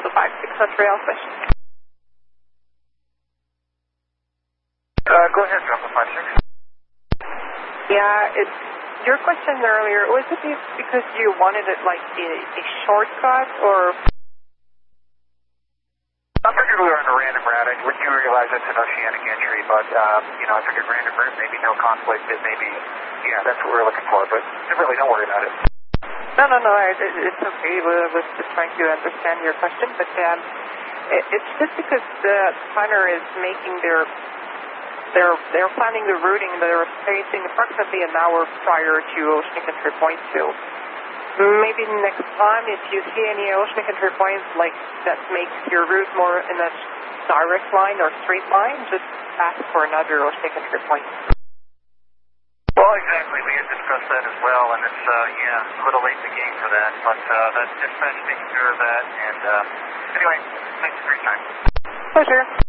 Delta 56 on trail question. Go ahead, Delta 56. Yeah, it's your question earlier. Was it because you wanted it like a shortcut or? I figured we were on a random route. I would you realize it's an oceanic entry, but I figured random route, maybe no conflict, maybe that's what we were looking for. But really, don't worry about it. No, it's okay. I was just trying to understand your question, but it's just because the planner is making they're planning the routing. They're spacing approximately an hour prior to oceanic entry point 2. Maybe next time, if you see any oceanic entry points like that makes your route more in a direct line or straight line, just ask for another oceanic entry point. Well, exactly. We had discussed that as well, and it's, a little late in the game for that, but that's dispatch taking care of that, and anyway, thanks for your time. Pleasure.